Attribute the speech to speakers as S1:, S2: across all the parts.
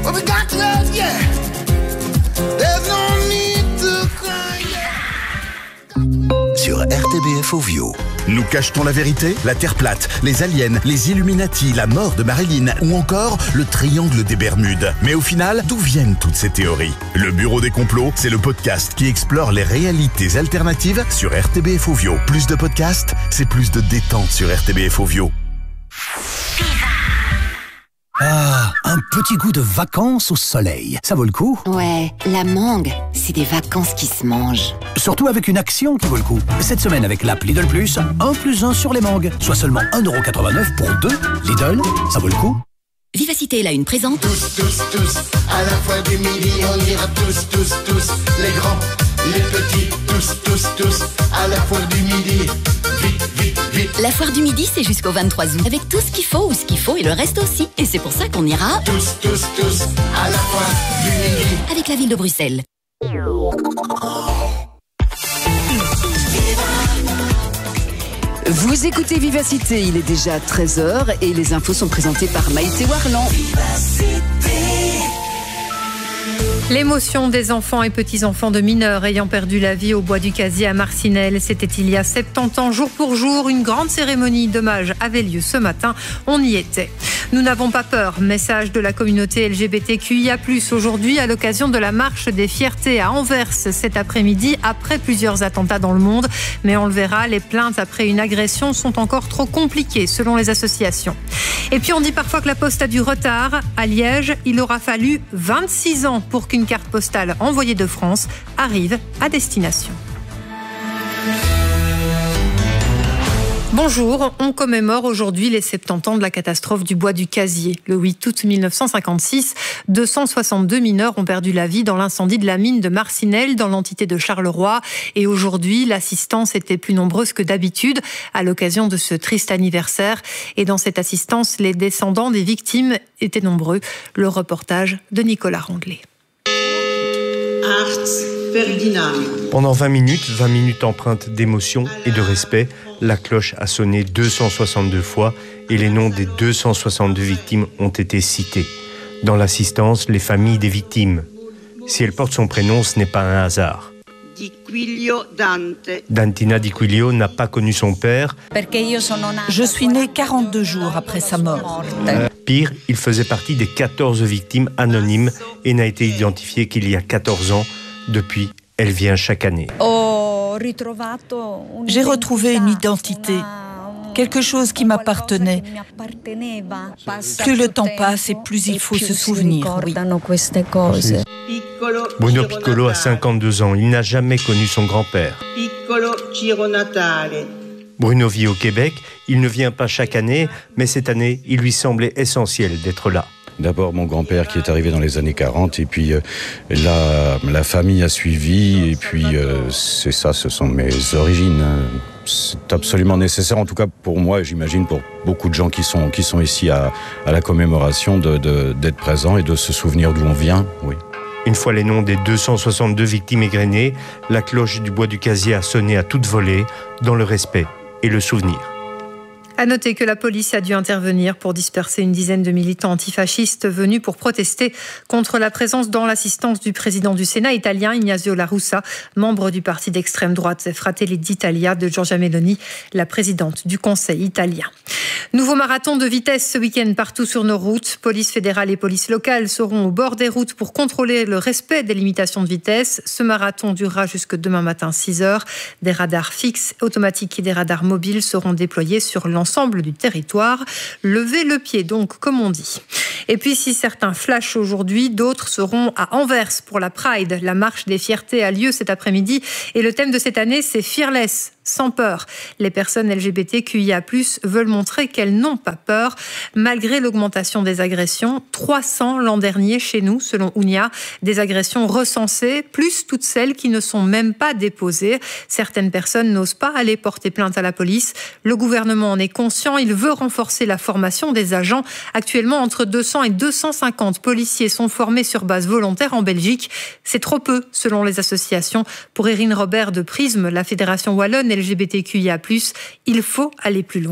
S1: Well, we got love, yeah. There's no need to cry, yeah.
S2: Sur RTBF Ovio. Nous cachetons la vérité, la Terre plate, les aliens, les Illuminati, la mort de Marilyn ou encore le triangle des Bermudes. Mais au final, d'où viennent toutes ces théories ? Le Bureau des complots, c'est le podcast qui explore les réalités alternatives sur RTBF Ovio. Plus de podcasts, c'est plus de détente sur RTBF Ovio.
S3: Ah, un petit goût de vacances au soleil. Ça vaut le coup ?
S4: Ouais, la mangue, c'est des vacances qui se mangent.
S3: Surtout avec une action qui vaut le coup. Cette semaine avec l'app Lidl Plus, 1 + 1 sur les mangues. Soit seulement 1,89€ pour 2. Lidl, ça vaut le coup.
S4: Vivacité la une présente.
S1: Tous, à la fois du midi, on ira tous, les grands, les petits, tous, à la fois du midi, vite.
S4: La foire du midi, c'est jusqu'au 23 août. Avec tout ce qu'il faut, ou ce qu'il faut, et le reste aussi. Et c'est pour ça qu'on ira...
S1: Tous, à la fois du midi.
S4: Avec la ville de Bruxelles.
S5: Vous écoutez Vivacité, il est déjà 13h et les infos sont présentées par Maïté Warland.
S6: L'émotion des enfants et petits-enfants de mineurs ayant perdu la vie au bois du Casier à Marcinelle, c'était il y a 70 ans, jour pour jour. Une grande cérémonie d'hommage avait lieu ce matin. On y était. Nous n'avons pas peur. Message de la communauté LGBTQIA+, aujourd'hui à l'occasion de la marche des fiertés à Anvers cet après-midi, après plusieurs attentats dans le monde. Mais on le verra, les plaintes après une agression sont encore trop compliquées selon les associations. Et puis on dit parfois que la Poste a du retard. À Liège, il aura fallu 26 ans pour qu'une carte postale envoyée de France arrive à destination. Bonjour, on commémore aujourd'hui les 70 ans de la catastrophe du bois du Casier. Le 8 août 1956, 262 mineurs ont perdu la vie dans l'incendie de la mine de Marcinelle dans l'entité de Charleroi. Et aujourd'hui, l'assistance était plus nombreuse que d'habitude à l'occasion de ce triste anniversaire. Et dans cette assistance, les descendants des victimes étaient nombreux. Le reportage de Nicolas Rondelet.
S7: Pendant 20 minutes empreintes d'émotion et de respect, la cloche a sonné 262 fois et les noms des 262 victimes ont été cités. Dans l'assistance, les familles des victimes. Si elle porte son prénom, ce n'est pas un hasard. Dantina Di Quilio n'a pas connu son père.
S8: Je suis née 42 jours après sa mort.
S7: Pire, il faisait partie des 14 victimes anonymes et n'a été identifié qu'il y a 14 ans. Depuis, elle vient chaque année.
S8: J'ai retrouvé une identité, quelque chose qui m'appartenait. Plus le temps passe et plus il faut se souvenir. Oui.
S7: Bruno Piccolo a 52 ans. Il n'a jamais connu son grand-père. Bruno vit au Québec. Il ne vient pas chaque année, mais cette année, il lui semblait essentiel d'être là.
S9: D'abord mon grand-père qui est arrivé dans les années 40 et puis la famille a suivi et puis c'est ça, ce sont mes origines. C'est absolument nécessaire, en tout cas pour moi et j'imagine pour beaucoup de gens qui sont ici à la commémoration d'être présents et de se souvenir d'où on vient, oui.
S7: Une fois les noms des 262 victimes égrenés, la cloche du bois du Casier a sonné à toute volée dans le respect et le souvenir.
S6: À noter que la police a dû intervenir pour disperser une dizaine de militants antifascistes venus pour protester contre la présence dans l'assistance du président du Sénat italien Ignazio La Russa, membre du parti d'extrême droite Fratelli d'Italia de Giorgia Meloni, la présidente du Conseil italien. Nouveau marathon de vitesse ce week-end partout sur nos routes. Police fédérale et police locale seront au bord des routes pour contrôler le respect des limitations de vitesse. Ce marathon durera jusque demain matin 6h. Des radars fixes, automatiques et des radars mobiles seront déployés sur l'ensemble du territoire. Levez le pied donc, comme on dit. Et puis si certains flashent aujourd'hui, d'autres seront à Anvers pour la Pride. La marche des fiertés a lieu cet après-midi et le thème de cette année c'est Fearless. Sans peur. Les personnes LGBTQIA+, veulent montrer qu'elles n'ont pas peur. Malgré l'augmentation des agressions, 300 l'an dernier chez nous, selon Ounia, des agressions recensées, plus toutes celles qui ne sont même pas déposées. Certaines personnes n'osent pas aller porter plainte à la police. Le gouvernement en est conscient, il veut renforcer la formation des agents. Actuellement, entre 200 et 250 policiers sont formés sur base volontaire en Belgique. C'est trop peu, selon les associations. Pour Erin Robert de Prisme, la Fédération Wallonne LGBTQIA+, il faut aller plus loin.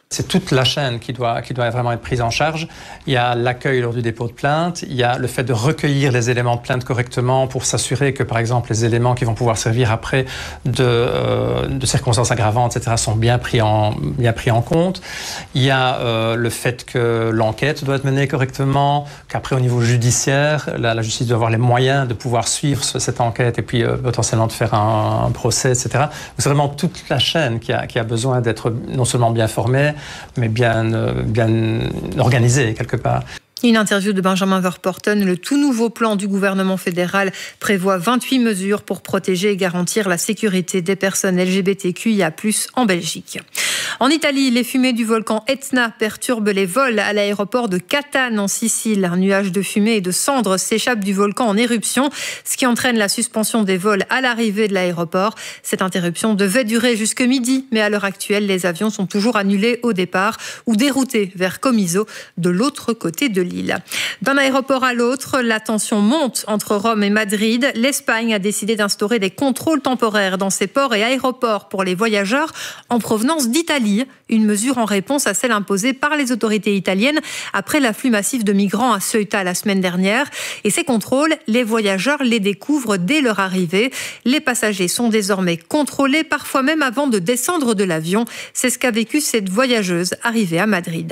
S10: C'est toute la chaîne qui doit vraiment être prise en charge. Il y a l'accueil lors du dépôt de plainte, il y a le fait de recueillir les éléments de plainte correctement pour s'assurer que, par exemple, les éléments qui vont pouvoir servir après de circonstances aggravantes, etc., sont bien pris en compte. Il y a le fait que l'enquête doit être menée correctement, qu'après, au niveau judiciaire, la justice doit avoir les moyens de pouvoir suivre cette enquête et puis potentiellement de faire un procès, etc. Donc, c'est vraiment toute la chaîne qui a besoin d'être non seulement bien formée, mais bien organisé quelque part.
S6: Une interview de Benjamin Verpoorten. Le tout nouveau plan du gouvernement fédéral prévoit 28 mesures pour protéger et garantir la sécurité des personnes LGBTQIA+ en Belgique. En Italie, les fumées du volcan Etna perturbent les vols à l'aéroport de Catane en Sicile. Un nuage de fumée et de cendres s'échappe du volcan en éruption, ce qui entraîne la suspension des vols à l'arrivée de l'aéroport. Cette interruption devait durer jusque midi, mais à l'heure actuelle, les avions sont toujours annulés au départ ou déroutés vers Comiso, de l'autre côté de l'île. D'un aéroport à l'autre, la tension monte entre Rome et Madrid. L'Espagne a décidé d'instaurer des contrôles temporaires dans ses ports et aéroports pour les voyageurs en provenance d'Italie. Une mesure en réponse à celle imposée par les autorités italiennes après l'afflux massif de migrants à Ceuta la semaine dernière. Et ces contrôles, les voyageurs les découvrent dès leur arrivée. Les passagers sont désormais contrôlés, parfois même avant de descendre de l'avion. C'est ce qu'a vécu cette voyageuse arrivée à Madrid.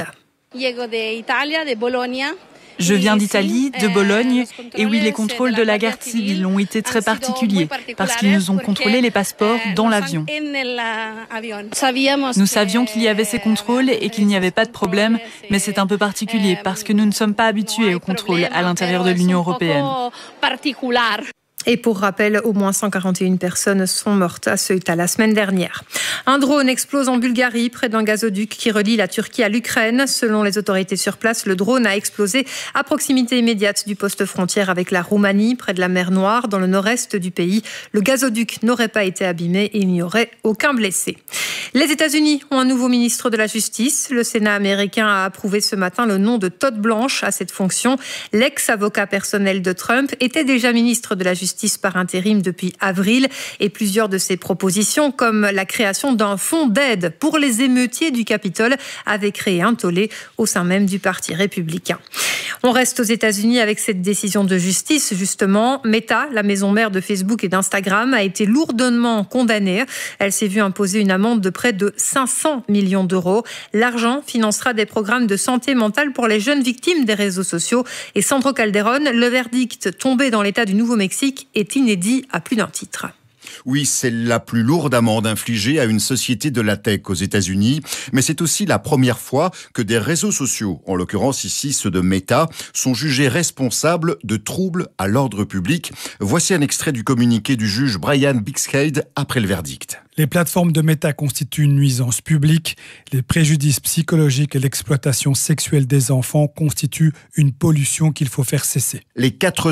S8: Je viens d'Italie, de Bologne, et oui, les contrôles de la garde civile ont été très particuliers, parce qu'ils nous ont contrôlé les passeports dans l'avion. Nous savions qu'il y avait ces contrôles et qu'il n'y avait pas de problème, mais c'est un peu particulier, parce que nous ne sommes pas habitués aux contrôles à l'intérieur de l'Union européenne.
S6: Et pour rappel, au moins 141 personnes sont mortes à Ceuta la semaine dernière. Un drone explose en Bulgarie, près d'un gazoduc qui relie la Turquie à l'Ukraine. Selon les autorités sur place, le drone a explosé à proximité immédiate du poste frontière avec la Roumanie, près de la mer Noire, dans le nord-est du pays. Le gazoduc n'aurait pas été abîmé et il n'y aurait aucun blessé. Les États-Unis ont un nouveau ministre de la Justice. Le Sénat américain a approuvé ce matin le nom de Todd Blanche à cette fonction. L'ex-avocat personnel de Trump était déjà ministre de la Justice par intérim depuis avril et plusieurs de ses propositions, comme la création d'un fonds d'aide pour les émeutiers du Capitole, avaient créé un tollé au sein même du Parti républicain. On reste aux États-Unis avec cette décision de justice, justement. Meta, la maison mère de Facebook et d'Instagram, a été lourdement condamnée. Elle s'est vue imposer une amende de près de 500 millions d'euros. L'argent financera des programmes de santé mentale pour les jeunes victimes des réseaux sociaux. Et Sandro Calderón, le verdict tombé dans l'État du Nouveau-Mexique est inédit à plus d'un titre.
S11: Oui, c'est la plus lourde amende infligée à une société de la tech aux États-Unis, mais c'est aussi la première fois que des réseaux sociaux, en l'occurrence ici ceux de Meta, sont jugés responsables de troubles à l'ordre public. Voici un extrait du communiqué du juge Brian Bixhead après le verdict.
S12: Les plateformes de Meta constituent une nuisance publique. Les préjudices psychologiques et l'exploitation sexuelle des enfants constituent une pollution qu'il faut faire cesser.
S11: Les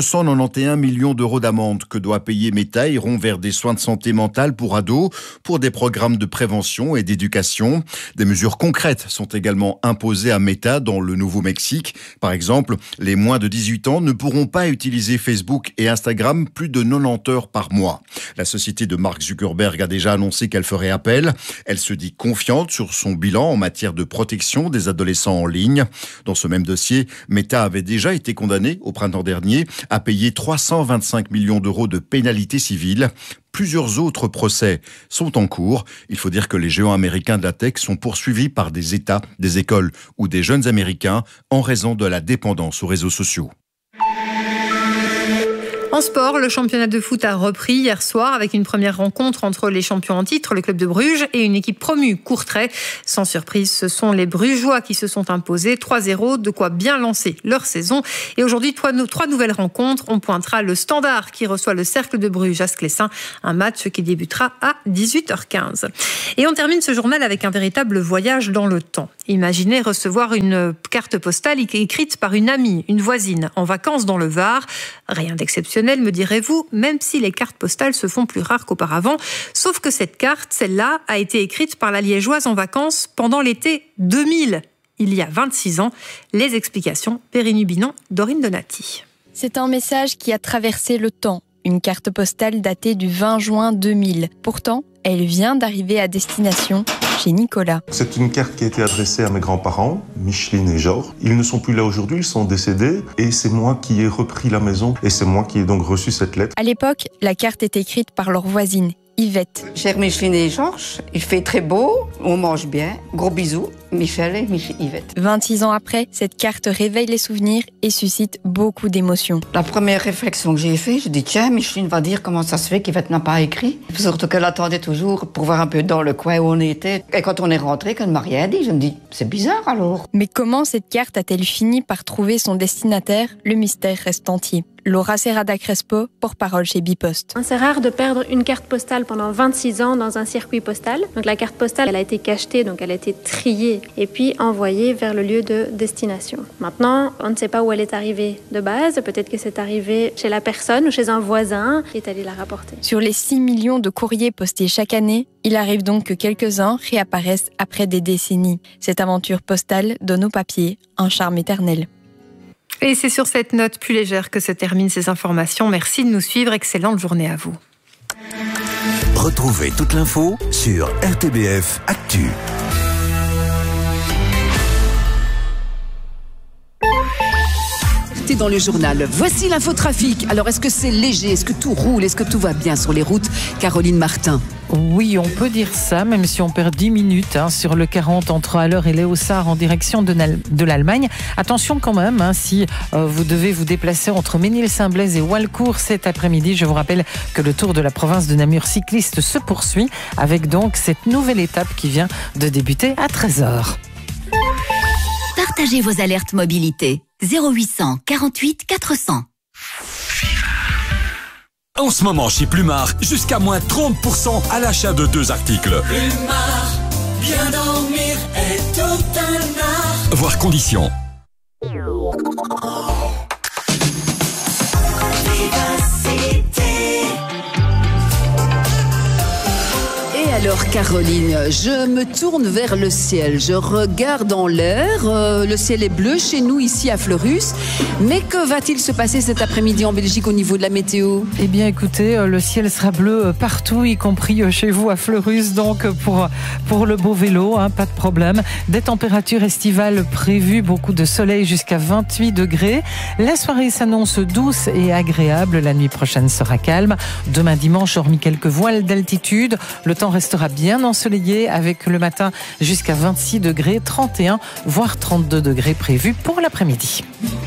S11: 491 millions d'euros d'amende que doit payer Meta iront vers des soins de santé mentale pour ados, pour des programmes de prévention et d'éducation. Des mesures concrètes sont également imposées à Meta dans le Nouveau-Mexique. Par exemple, les moins de 18 ans ne pourront pas utiliser Facebook et Instagram plus de 90 heures par mois. La société de Mark Zuckerberg a déjà annoncé qu'elle ferait appel. Elle se dit confiante sur son bilan en matière de protection des adolescents en ligne. Dans ce même dossier, Meta avait déjà été condamné au printemps dernier à payer 325 millions d'euros de pénalités civiles. Plusieurs autres procès sont en cours. Il faut dire que les géants américains de la tech sont poursuivis par des États, des écoles ou des jeunes Américains en raison de la dépendance aux réseaux sociaux.
S6: En sport, le championnat de foot a repris hier soir avec une première rencontre entre les champions en titre, le club de Bruges, et une équipe promue, Courtrai. Sans surprise, ce sont les Brugeois qui se sont imposés 3-0, de quoi bien lancer leur saison. Et aujourd'hui, trois nouvelles rencontres. On pointera le Standard qui reçoit le Cercle de Bruges à Sclessin, un match qui débutera à 18h15. Et on termine ce journal avec un véritable voyage dans le temps. Imaginez recevoir une carte postale écrite par une amie, une voisine, en vacances dans le Var. Rien d'exceptionnel, me direz-vous, même si les cartes postales se font plus rares qu'auparavant. Sauf que cette carte, celle-là, a été écrite par la Liégeoise en vacances pendant l'été 2000, il y a 26 ans. Les explications, Perrine Hubinon, Dorine Donati.
S13: C'est un message qui a traversé le temps. Une carte postale datée du 20 juin 2000. Pourtant, elle vient d'arriver à destination chez Nicolas.
S14: C'est une carte qui a été adressée à mes grands-parents, Micheline et Georges. Ils ne sont plus là aujourd'hui, ils sont décédés et c'est moi qui ai repris la maison et c'est moi qui ai donc reçu cette lettre.
S13: À l'époque, la carte est écrite par leur voisine, Yvette.
S15: Chère Micheline et Georges, il fait très beau, on mange bien. Gros bisous, Michel et Yvette.
S13: 26 ans après, cette carte réveille les souvenirs et suscite beaucoup d'émotions.
S15: La première réflexion que j'ai faite, je dis tiens, Micheline va dire comment ça se fait qu'Yvette n'a pas écrit. Surtout qu'elle attendait toujours pour voir un peu dans le coin où on était. Et quand on est rentré, qu'elle ne m'a rien dit, je me dis c'est bizarre alors.
S13: Mais comment cette carte a-t-elle fini par trouver son destinataire? Le mystère reste entier. Laura Serrada Crespo, porte-parole chez Bipost.
S16: C'est rare de perdre une carte postale pendant 26 ans dans un circuit postal. Donc la carte postale, elle a été cachetée, donc elle a été triée et puis envoyée vers le lieu de destination. Maintenant, on ne sait pas où elle est arrivée de base. Peut-être que c'est arrivé chez la personne ou chez un voisin qui est allé la rapporter.
S13: Sur les 6 millions de courriers postés chaque année, il arrive donc que quelques-uns réapparaissent après des décennies. Cette aventure postale donne au papier un charme éternel.
S6: Et c'est sur cette note plus légère que se terminent ces informations. Merci de nous suivre. Excellente journée à vous.
S17: Retrouvez toute l'info sur RTBF Actu.
S5: Dans le journal. Voici l'infotrafic. Alors, est-ce que c'est léger? Est-ce que tout roule? Est-ce que tout va bien sur les routes? Caroline Martin.
S18: Oui, on peut dire ça, même si on perd 10 minutes sur le 40 entre Haller et Léossard en direction de l'Allemagne. Attention quand même, si vous devez vous déplacer entre Ménil-Saint-Blaise et Walcourt cet après-midi. Je vous rappelle que le Tour de la province de Namur cycliste se poursuit avec donc cette nouvelle étape qui vient de débuter à 13h.
S4: Partagez vos alertes mobilité. 0800 48 400.
S19: En ce moment chez Plumard, jusqu'à moins 30% à l'achat de 2 articles.
S20: Plumard, bien dormir est tout un art.
S19: Voir conditions.
S5: Et alors Caroline, je me tourne vers le ciel, je regarde en l'air, le ciel est bleu chez nous ici à Fleurus, mais que va-t-il se passer cet après-midi en Belgique au niveau de la météo?
S18: Eh bien écoutez, le ciel sera bleu partout, y compris chez vous à Fleurus, donc pour le beau vélo, pas de problème. Des températures estivales prévues, beaucoup de soleil jusqu'à 28 degrés. La soirée s'annonce douce et agréable, la nuit prochaine sera calme. Demain dimanche, hormis quelques voiles d'altitude, le temps restera bien ensoleillé avec le matin jusqu'à 26 degrés, 31 voire 32 degrés prévus pour l'après-midi.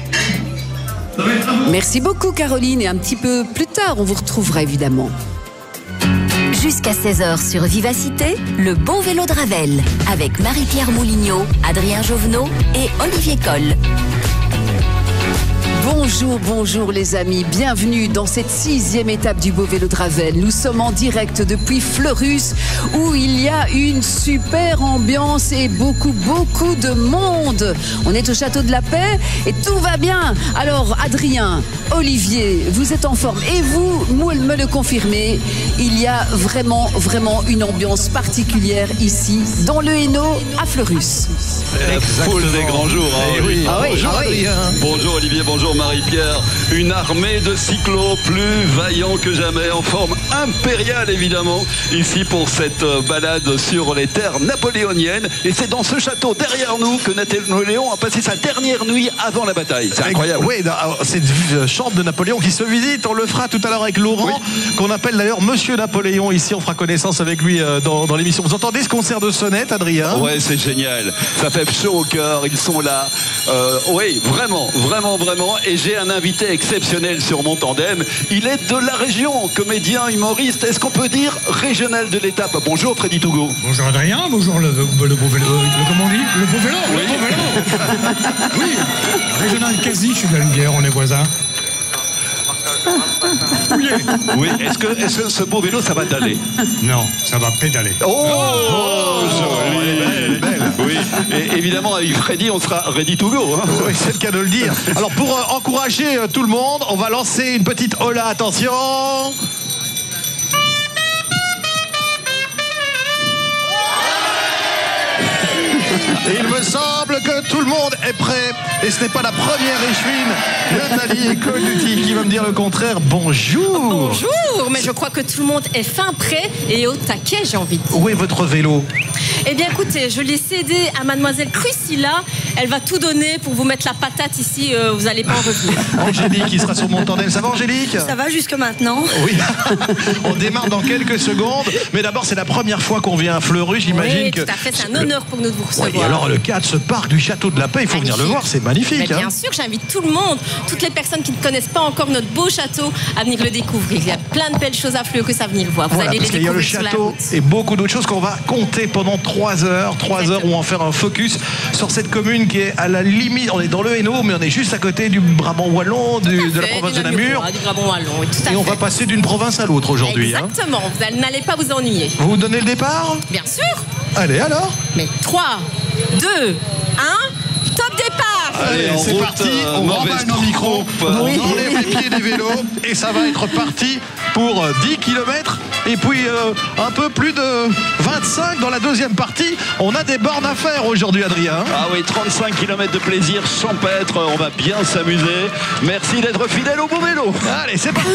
S5: Merci beaucoup Caroline, et un petit peu plus tard on vous retrouvera évidemment.
S4: Jusqu'à 16h sur Vivacité, le beau vélo de Ravel avec Marie-Pierre Moulignot, Adrien Jovenot et Olivier Coll.
S5: Bonjour les amis, bienvenue dans cette 6e étape du beau vélo de Ravel. Nous sommes en direct depuis Fleurus où il y a une super ambiance et beaucoup de monde. On est au Château de la Paix et tout va bien. Alors Adrien, Olivier, vous êtes en forme et vous me le confirmez, il y a vraiment une ambiance particulière ici dans le Hainaut à Fleurus.
S21: C'est la foule des grands jours. Bonjour Adrien. Bonjour Olivier, bonjour Marie-Pierre. Une armée de cyclos plus vaillants que jamais, en forme impériale évidemment, ici pour cette balade sur les terres napoléoniennes. Et c'est dans ce château derrière nous que Napoléon a passé sa dernière nuit avant la bataille. C'est incroyable.
S22: Oui, c'est une chambre de Napoléon qui se visite. On le fera tout à l'heure avec Laurent, qu'on appelle d'ailleurs Monsieur Napoléon. Ici, on fera connaissance avec lui dans l'émission. Vous entendez ce concert de sonnette, Adrien?
S21: Ouais, c'est génial. Ça fait chaud au cœur. Ils sont là. Oui, vraiment. Et j'ai un invité exceptionnel sur mon tandem. Il est de la région, comédien, humoriste. Est-ce qu'on peut dire régional de l'étape? Bonjour Freddy Tougo.
S23: Bonjour Adrien, bonjour le beau vélo. Comment on dit? Le beau vélo.
S21: Oui.
S23: Le beau vélo. Oui, régional quasi, je suis de la Lumière, on est voisins.
S21: Oui, est-ce que ce beau vélo, ça va daller?
S23: Non, ça va pédaler.
S21: Joli, belle. Oui, et évidemment, avec Freddy, on sera ready to go.
S22: Oui, c'est le cas de le dire. Alors, pour encourager tout le monde, on va lancer une petite hola, attention. Il me semble que tout le monde est prêt. Et ce n'est pas la première échevine, Nathalie Colutti, qui va me dire le contraire. Bonjour.
S1: Bonjour, mais je crois que tout le monde est fin prêt et au taquet, j'ai envie de dire.
S22: Où est votre vélo?
S1: Eh bien écoutez, je l'ai cédé à mademoiselle Crucilla. Elle va tout donner pour vous mettre la patate ici, vous n'allez pas en revenir.
S22: Angélique qui sera sur mon tandem. Ça va Angélique?
S1: Ça va jusque maintenant.
S22: Oui, on démarre dans quelques secondes. Mais d'abord, c'est la première fois qu'on vient à Fleurus, j'imagine.
S1: Oui,
S22: que...
S1: tout à fait, c'est un honneur pour nous de vous recevoir.
S22: Oui, et alors le cadre, ce parc du Château de la Paix, il faut venir le voir, c'est magnifique.
S1: Mais bien sûr, j'invite tout le monde, toutes les personnes qui ne connaissent pas encore notre beau château, à venir le découvrir. Il y a plein de belles choses à Fleurus à venir voir. Vous allez les découvrir. Il y a le château
S22: et beaucoup d'autres choses qu'on va compter pendant 3 heures. 3 heures où on va faire un focus sur cette commune qui est à la limite. On est dans le Hainaut, mais on est juste à côté du Brabant wallon, de la province de Namur.
S1: Du Brabant wallon, oui, tout à fait.
S22: Et on va passer d'une province à l'autre aujourd'hui.
S1: Exactement, vous n'allez pas vous ennuyer.
S22: Vous donnez le départ?
S1: Bien sûr.
S22: Allez alors.
S1: Mais 3, 2, 1, top départ.
S22: Allez, c'est parti, on remballe nos micros, on enlève les pieds des vélos et ça va être parti pour 10 km et puis un peu plus de 25 dans la deuxième partie. On a des bornes à faire aujourd'hui, Adrien.
S21: Ah oui, 35 km de plaisir champêtre, on va bien s'amuser. Merci d'être fidèle au beau vélo.
S22: Allez, c'est parti.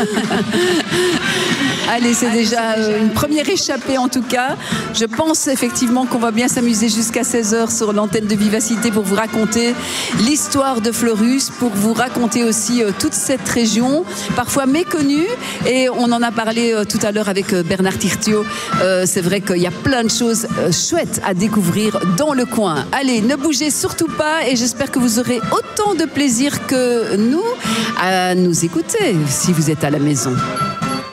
S5: Allez, c'est déjà une première échappée en tout cas. Je pense effectivement qu'on va bien s'amuser jusqu'à 16h sur l'antenne de Vivacité pour vous raconter l'histoire de Fleurus, pour vous raconter aussi toute cette région, parfois méconnue. Et on en a parlé tout à l'heure avec Bernard Tirtio. C'est vrai qu'il y a plein de choses chouettes à découvrir dans le coin. Allez, ne bougez surtout pas et j'espère que vous aurez autant de plaisir que nous à nous écouter si vous êtes à la maison.